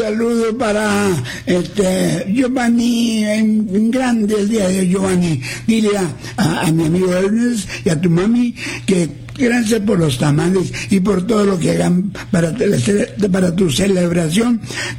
Saludo para Giovanni, en grande el día de Giovanni. Dile a mi amigo Ernest y a tu mami que gracias por los tamales y por todo lo que hagan para tu celebración.